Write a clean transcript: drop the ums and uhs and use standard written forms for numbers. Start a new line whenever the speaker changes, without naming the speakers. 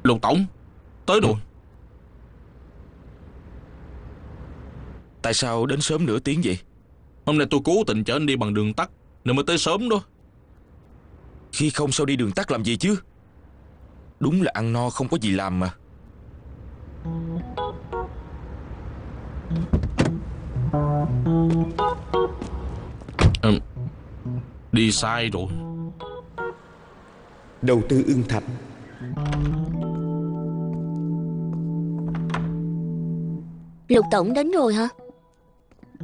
Lục tổng, tới rồi.
Tại sao đến sớm nửa tiếng vậy?
Hôm nay tôi cố tình chở anh đi bằng đường tắt nên mới tới sớm đó.
Khi không sao đi đường tắt làm gì chứ? Đúng là ăn no không có gì làm mà.
Ừ, đi sai rồi.
Đầu tư Ưng Thạch.
Lục tổng đến rồi hả?